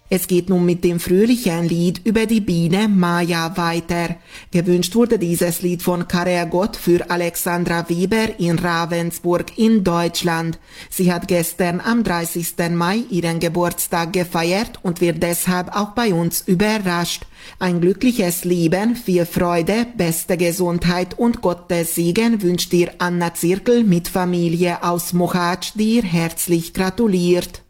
Es geht nun mit dem fröhlichen Lied über die Biene Maja weiter. Gewünscht wurde dieses Lied von Karel Gott für Alexandra Weber in Ravensburg in Deutschland. Sie hat gestern am 30. Mai ihren Geburtstag gefeiert und wird deshalb auch bei uns überrascht. Ein glückliches Leben, viel Freude, beste Gesundheit und Gottes Segen wünscht dir Anna Zirkel mit Familie aus Mohács, die ihr herzlich gratuliert.